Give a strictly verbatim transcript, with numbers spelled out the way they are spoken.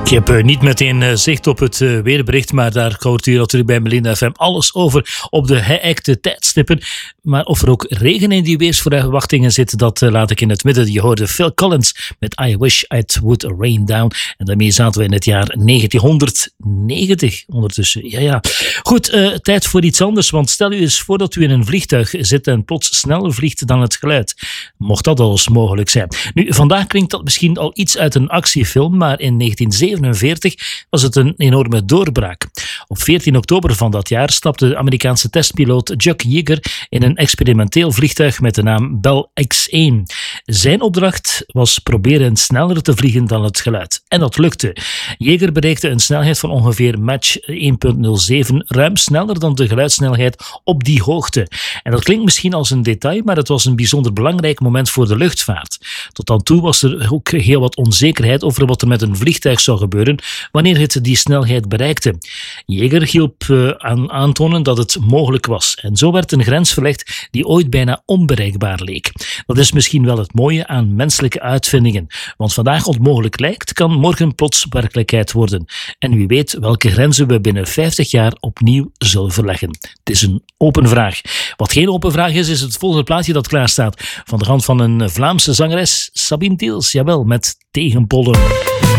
Ik heb uh, niet meteen uh, zicht op het uh, weerbericht, maar daar hoort u natuurlijk bij Melinda F M alles over op de geëikte tijdstippen. Maar of er ook regen in die weersverwachtingen zit, dat uh, laat ik in het midden. Je hoorde Phil Collins met I Wish It Would Rain Down. En daarmee zaten we in het jaar negentienhonderdnegentig ondertussen. Ja, ja. Goed, uh, tijd voor iets anders, want stel u eens voor dat u in een vliegtuig zit en plots sneller vliegt dan het geluid. Mocht dat al eens mogelijk zijn. Nu, vandaag klinkt dat misschien al iets uit een actiefilm, maar in negentien zevenenveertig was het een enorme doorbraak. Op veertien oktober van dat jaar stapte de Amerikaanse testpiloot Chuck Yeager in een experimenteel vliegtuig met de naam Bell X één. Zijn opdracht was proberen sneller te vliegen dan het geluid. En dat lukte. Yeager bereikte een snelheid van ongeveer Mach één komma nul zeven, ruim sneller dan de geluidssnelheid op die hoogte. En dat klinkt misschien als een detail, maar het was een bijzonder belangrijk moment voor de luchtvaart. Tot dan toe was er ook heel wat onzekerheid over wat er met een vliegtuig zou gebeuren wanneer het die snelheid bereikte. Yeager hielp uh, aan aantonen dat het mogelijk was. En zo werd een grens verlegd die ooit bijna onbereikbaar leek. Dat is misschien wel het mooie aan menselijke uitvindingen. Want vandaag onmogelijk lijkt, kan morgen plots werkelijkheid worden. En wie weet welke grenzen we binnen vijftig jaar opnieuw zullen verleggen. Het is een open vraag. Wat geen open vraag is, is het volgende plaatje dat klaar staat. Van de hand van een Vlaamse zangeres, Sabine Tiels. Jawel, met Tegenpollen.